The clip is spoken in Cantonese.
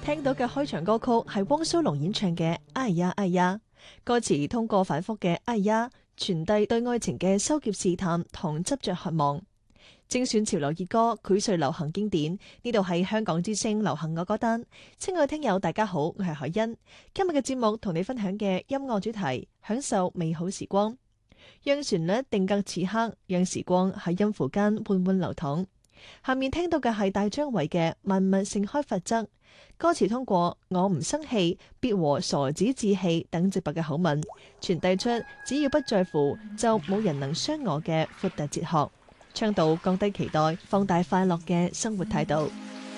聽到嘅開場歌曲係汪蘇泷演唱嘅《哎呀哎呀》，歌詞通過反覆嘅哎呀，傳遞對愛情嘅羞澀試探同執着渴望。精選潮流熱歌，薈萃流行經典。呢度係香港之聲流行我歌單。親愛聽友大家好，我係海欣。今日嘅節目同你分享嘅音樂主題，享受美好時光，讓旋律定格此刻，讓時光喺音符間緩緩流淌。下面聽到嘅係大張偉嘅《萬物盛開法則》，歌詞通過我唔生氣，必和傻子置氣等直白嘅口吻，傳遞出只要不在乎，就冇人能傷我嘅闊大哲學，倡導降低期待，放大快樂嘅生活態度。